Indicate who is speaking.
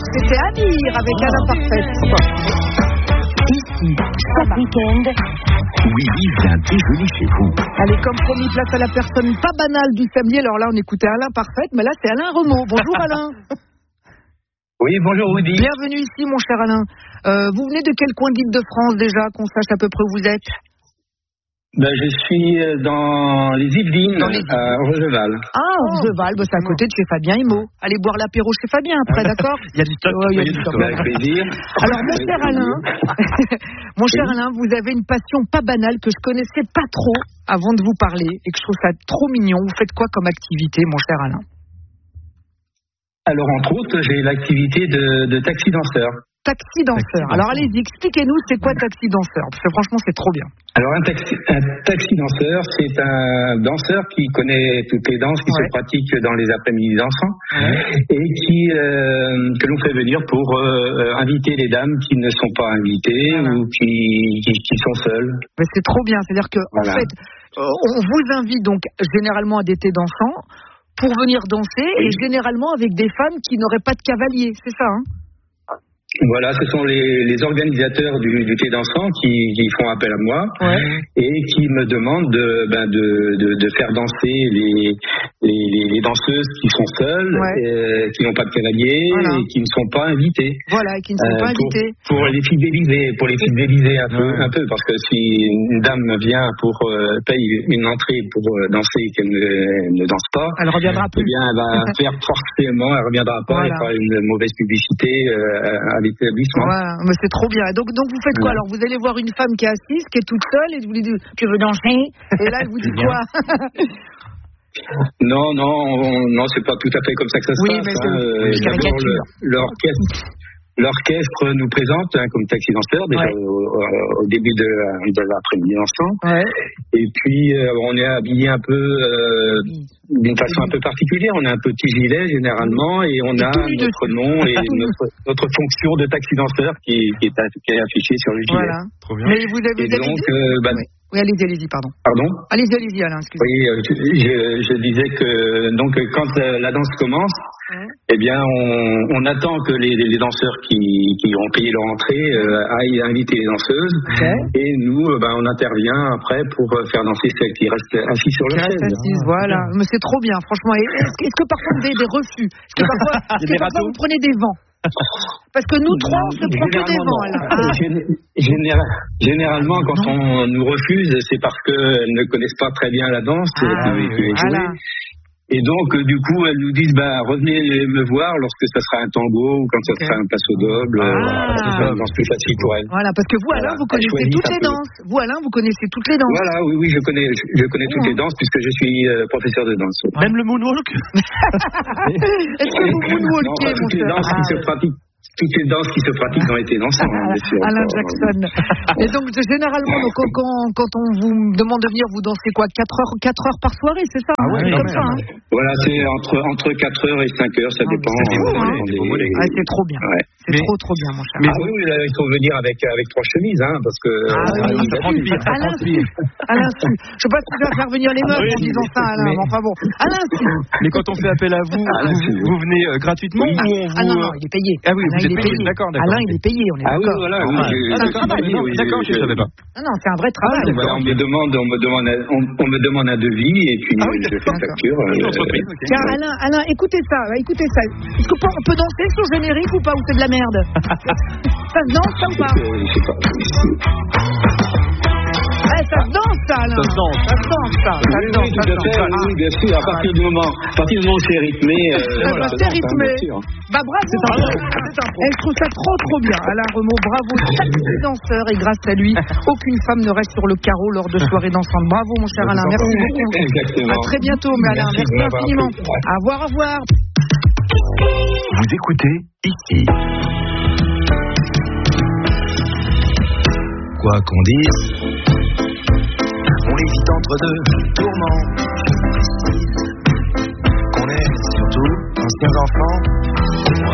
Speaker 1: c'était Amir avec Alain Parfaite.
Speaker 2: Ici, chaque week-end,
Speaker 3: Willy vient déjeuner chez vous.
Speaker 1: Allez, comme promis, place à la personne pas banale du samedi. Alors là, on écoutait Alain Parfaite, mais là, c'est Alain Renaud. Bonjour Alain.
Speaker 4: Oui, bonjour Woody.
Speaker 1: Bienvenue ici, mon cher Alain. Vous venez de quel coin d'Île-de-France déjà, qu'on sache à peu près où vous êtes?
Speaker 4: Je suis dans les Yvelines, à Orgeval.
Speaker 1: Ah, Orgeval, c'est à côté de chez Fabien Himo. Allez boire l'apéro chez Fabien après, d'accord?
Speaker 4: Il y a du stock.
Speaker 1: Il y a du stock.
Speaker 4: Avec plaisir.
Speaker 1: Alors, mon cher Alain, Alain, vous avez une passion pas banale que je connaissais pas trop avant de vous parler et que je trouve ça trop mignon. Vous faites quoi comme activité, mon cher Alain?
Speaker 4: Alors, entre autres, j'ai l'activité de taxi danseur.
Speaker 1: Taxi danseur. Alors, allez-y, expliquez-nous, c'est quoi taxi danseur? Parce que franchement, c'est trop bien.
Speaker 4: Alors, un taxi danseur, c'est un danseur qui connaît toutes les danses qui se pratiquent dans les après-midi dansants et que l'on fait venir pour inviter les dames qui ne sont pas invitées ou qui sont seules.
Speaker 1: Mais c'est trop bien. C'est-à-dire que, en fait, on vous invite donc généralement à des thés dansants pour venir danser et généralement avec des femmes qui n'auraient pas de cavalier. C'est ça, hein?
Speaker 4: Voilà, ce sont les organisateurs du thé dansant qui font appel à moi et qui me demandent de faire danser les danseuses qui sont seules, qui n'ont pas de cavalier et qui ne sont pas invitées.
Speaker 1: Voilà, qui ne sont pas invitées.
Speaker 4: Pour les fidéliser un peu, parce que si une dame vient pour paye une entrée pour danser et qu'elle ne danse pas,
Speaker 1: elle reviendra plus.
Speaker 4: Eh bien, elle va faire forcément, elle reviendra pas, elle fera une mauvaise publicité à l'établissement.
Speaker 1: Voilà, mais c'est trop bien. Donc vous faites quoi? Alors vous allez voir une femme qui est assise, qui est toute seule, et vous lui dites tu veux danser? Et là elle vous dit quoi?
Speaker 4: Non, c'est pas tout à fait comme ça que ça se passe.
Speaker 1: Mais c'est
Speaker 4: d'abord, l'orchestre nous présente comme taxi danseur déjà au début de l'après-midi dansant. Et puis on est habillé un peu d'une façon un peu particulière. On a un petit gilet généralement et on a notre nom et notre fonction de taxi danseur qui est affichée sur le gilet.
Speaker 1: Voilà. Trop bien. Mais vous avez oui, allez-y, pardon.
Speaker 4: Pardon?
Speaker 1: Allez-y, Alain, excusez-moi.
Speaker 4: Oui, je disais que donc quand la danse commence, eh bien on attend que les danseurs qui ont payé leur entrée aillent inviter les danseuses et nous on intervient après pour faire danser celles qui restent assises sur le chaise.
Speaker 1: Voilà, mais c'est trop bien, franchement. Est-ce que parfois vous avez des refus? Est-ce que parfois vous prenez des vents? Parce que nous trois, on se prend que des vents.
Speaker 4: Généralement, quand on nous refuse, c'est parce qu'elles ne connaissent pas très bien la danse. Et donc, du coup, elles nous disent, revenez me voir lorsque ça sera un tango ou quand ça sera un passo doble. Ça sera une danse plus facile pour elles.
Speaker 1: Voilà, parce que vous, Alain, vous connaissez toutes les danses. Vous, Alain, vous connaissez toutes les danses.
Speaker 4: Voilà, oui, je connais toutes les danses puisque je suis professeur de danse.
Speaker 5: Même le moonwalk?
Speaker 1: Est-ce que vous moonwalkez, mon cher?
Speaker 4: Toutes les danses qui se pratiquent ont été dansées, bien sûr.
Speaker 1: Alain Jackson. Et donc, généralement, quand on vous demande de venir, vous dansez quoi? 4 heures par soirée, c'est ça?
Speaker 4: C'est comme ça. Voilà, c'est entre 4 heures et 5 heures, ça dépend.
Speaker 1: C'est trop bien. C'est trop bien, mon cher.
Speaker 4: Mais oui, là, il faut venir avec 3 chemises, parce que...
Speaker 5: ça prend du bien.
Speaker 1: Alain, je sais pas si tu vas faire venir les meufs en disant ça, Alain, mais enfin bon. Alain,
Speaker 5: mais quand on fait appel à vous, vous venez gratuitement ou on vous...
Speaker 1: non, il est payé.
Speaker 5: Ah oui, vous êtes payé, d'accord.
Speaker 1: Alain, il est payé, on est d'accord.
Speaker 4: Voilà.
Speaker 5: D'accord, je ne savais pas.
Speaker 1: Non, c'est un vrai travail.
Speaker 4: On me demande un devis et puis je fais une facture.
Speaker 1: Tiens, Alain, écoutez ça. Est-ce qu'on peut danser sur le générique ou pas, ou c'est de la merde? Ça se danse, ça ou pas?
Speaker 4: Je sais pas.
Speaker 1: Ça se danse, ça, Alain. Ça se danse.
Speaker 4: Oui, bien sûr. À partir du moment où c'est rythmé.
Speaker 1: C'est rythmé. Bravo. Je trouve ça trop bien. Alain Renaud, bravo. Taxi danseur, et grâce à lui, aucune femme ne reste sur le carreau lors de soirées dansantes. Bravo, mon cher Alain. Merci beaucoup.
Speaker 4: Exactement.
Speaker 1: À très bientôt, mais Alain. Merci infiniment. Au revoir.
Speaker 3: Vous écoutez ici. Quoi qu'on dise, on hésite entre deux tourments. Je précise qu'on est surtout anciens enfants.